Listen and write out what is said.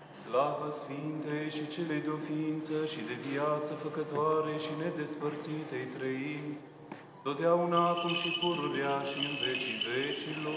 Slavă Sfintei și celei de-o ființă și de viață făcătoare și nedespărțitei trăimi, totdeauna acum și pururea și în vecii vecilor.